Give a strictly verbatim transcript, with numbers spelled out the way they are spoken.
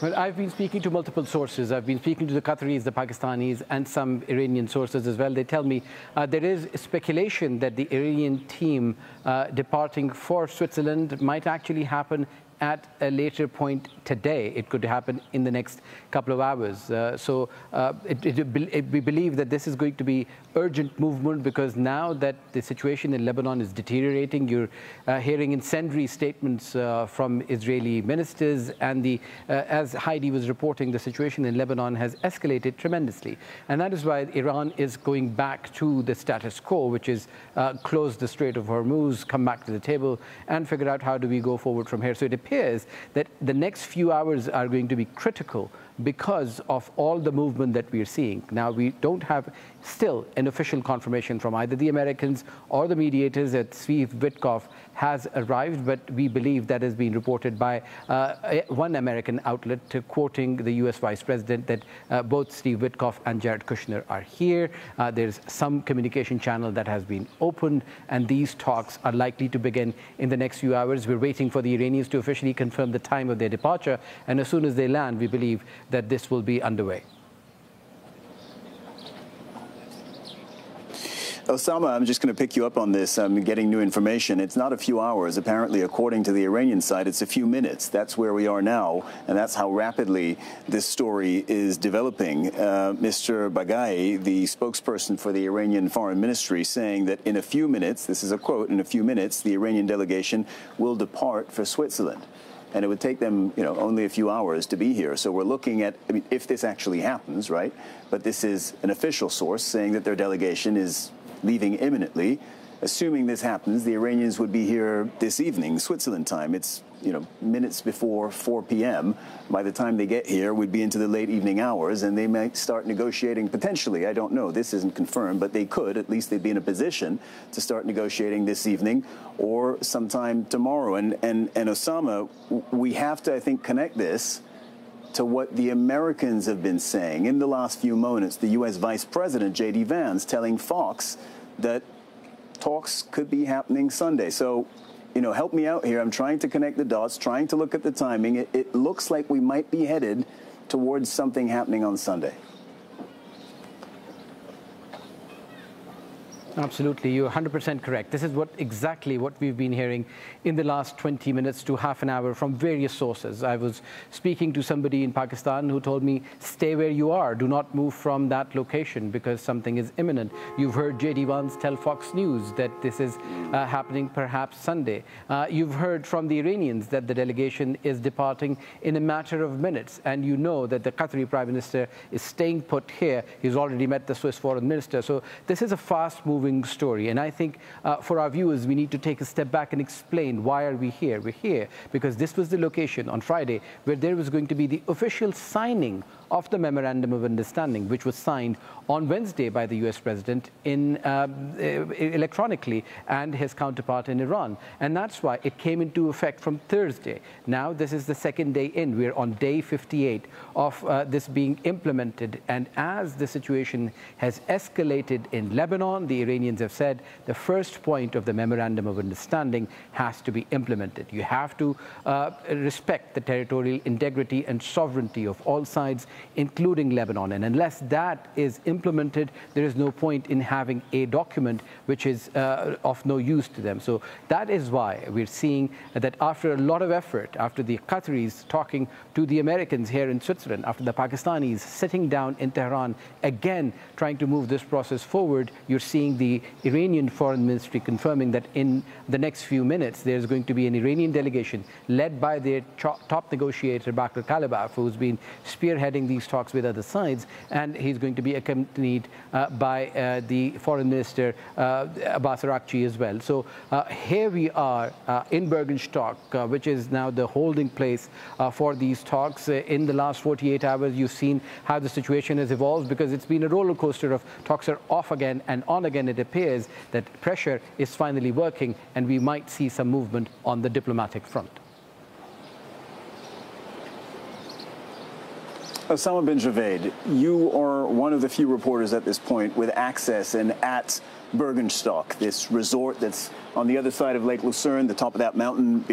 Well, I've been speaking to multiple sources. I've been speaking to the Qataris, the Pakistanis, and some Iranian sources as well. They tell me uh, there is speculation that the Iranian team uh, departing for Switzerland might actually happen at a later point today. It could happen in the next couple of hours. Uh, so uh, it, it, it, we believe that this is going to be urgent movement, because now that the situation in Lebanon is deteriorating, you're uh, hearing incendiary statements uh, from Israeli ministers, and the, uh, as Heidi was reporting, the situation in Lebanon has escalated tremendously. And that is why Iran is going back to the status quo, which is uh, close the Strait of Hormuz, come back to the table, and figure out how do we go forward from here. So it appears that the next few hours are going to be critical because of all the movement that we're seeing. Now, we don't have still an official confirmation from either the Americans or the mediators that Steve Witkoff has arrived, but we believe that has been reported by uh, one American outlet, uh, quoting the U S Vice President, that uh, both Steve Witkoff and Jared Kushner are here. Uh, there's some communication channel that has been opened, and these talks are likely to begin in the next few hours. We're waiting for the Iranians to officially confirm the time of their departure, and as soon as they land, we believe that this will be underway. Osama, I'm just going to pick you up on this. I'm getting new information. It's not a few hours. Apparently, according to the Iranian side, it's a few minutes. That's where we are now, and that's how rapidly this story is developing. Uh, Mister Baghai, the spokesperson for the Iranian Foreign Ministry, saying that in a few minutes, this is a quote, in a few minutes, the Iranian delegation will depart for Switzerland. And it would take them, you know, only a few hours to be here. So we're looking at, I mean, if this actually happens, right? But this is an official source saying that their delegation is leaving imminently. Assuming this happens, the Iranians would be here this evening, Switzerland time. It's, you know, minutes before four p m By the time they get here, we'd be into the late evening hours, and they might start negotiating potentially. I don't know. This isn't confirmed, but they could. At least they'd be in a position to start negotiating this evening or sometime tomorrow. And, and, and Osama, we have to, I think, connect this to what the Americans have been saying. In the last few moments, the U S Vice President, J D Vance, telling Fox that talks could be happening Sunday. So, you know, help me out here. I'm trying to connect the dots, trying to look at the timing. It, it looks like we might be headed towards something happening on Sunday. Absolutely, you're one hundred percent correct. This is what exactly what we've been hearing in the last twenty minutes to half an hour from various sources. I was speaking to somebody in Pakistan who told me, stay where you are, do not move from that location because something is imminent. You've heard J D Vance tell Fox News that this is uh, happening perhaps Sunday. Uh, you've heard from the Iranians that the delegation is departing in a matter of minutes, and you know that the Qatari Prime Minister is staying put here. He's already met the Swiss Foreign Minister. So this is a fast-moving story, and I think uh, for our viewers, we need to take a step back and explain why are we here. We're here because this was the location on Friday where there was going to be the official signing of the Memorandum of Understanding, which was signed on Wednesday by the U S President in uh, electronically and his counterpart in Iran. And that's why it came into effect from Thursday. Now, this is the second day in. We're on day fifty-eight of uh, this being implemented. And as the situation has escalated in Lebanon, the Iranians have said the first point of the Memorandum of Understanding has to be implemented. You have to uh, respect the territorial integrity and sovereignty of all sides, including Lebanon. And unless that is implemented, there is no point in having a document which is uh, of no use to them. So that is why we're seeing that after a lot of effort, after the Qataris talking to the Americans here in Switzerland, after the Pakistanis sitting down in Tehran, again trying to move this process forward, you're seeing the Iranian Foreign Ministry confirming that in the next few minutes, there's going to be an Iranian delegation led by their top negotiator, Baker Kalibaf, who's been spearheading these talks with other sides, and he's going to be accompanied uh, by uh, the Foreign Minister, uh, Abbas Araghchi, as well. So uh, here we are uh, in Bergenstock, uh, which is now the holding place uh, for these talks. Uh, in the last forty-eight hours, you've seen how the situation has evolved, because it's been a roller coaster of talks are off again and on again. It appears that pressure is finally working, and we might see some movement on the diplomatic front. Osama bin Javed, you are one of the few reporters at this point with access and at Bergenstock, this resort that's on the other side of Lake Lucerne, the top of that mountain.